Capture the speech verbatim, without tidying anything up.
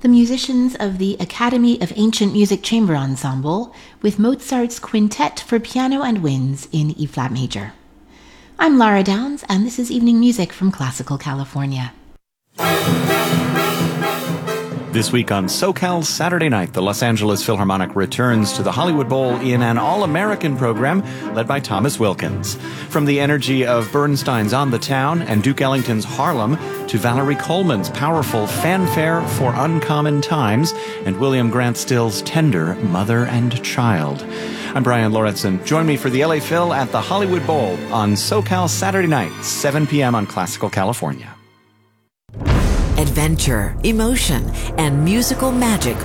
the musicians of the Academy of Ancient Music Chamber Ensemble with Mozart's Quintet for Piano and Winds in E-flat major. I'm Lara Downs, and this is Evening Music from Classical California. This week on SoCal Saturday Night, the Los Angeles Philharmonic returns to the Hollywood Bowl in an all-American program led by Thomas Wilkins. From the energy of Bernstein's On the Town and Duke Ellington's Harlem to Valerie Coleman's powerful Fanfare for Uncommon Times and William Grant Still's tender Mother and Child. I'm Brian Lorentzen. Join me for the L A Phil at the Hollywood Bowl on SoCal Saturday Night, seven p.m. on Classical California. Adventure, emotion, and musical magic